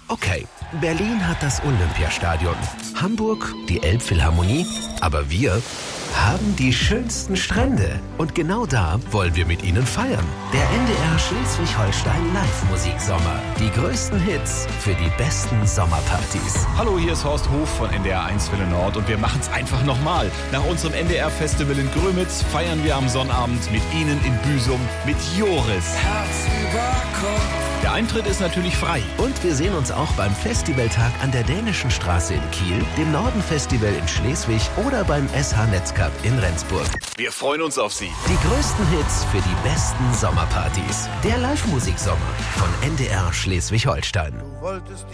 Okay, Berlin hat das Olympiastadion, Hamburg die Elbphilharmonie, aber wir haben die schönsten Strände. Und genau da wollen wir mit Ihnen feiern. Der NDR Schleswig-Holstein Live-Musiksommer. Die größten Hits für die besten Sommerpartys. Hallo, hier ist Horst Hof von NDR 1 Welle Nord und wir machen es einfach nochmal. Nach unserem NDR-Festival in Grömitz feiern wir am Sonnabend mit Ihnen in Büsum mit Joris. Herz über Kopf. Der Eintritt ist natürlich frei. Und wir sehen uns auch beim Festivaltag an der Dänischen Straße in Kiel, dem Norden-Festival in Schleswig oder beim SH Netzcup in Rendsburg. Wir freuen uns auf Sie. Die größten Hits für die besten Sommerpartys. Der Live-Musiksommer von NDR Schleswig-Holstein. Du wolltest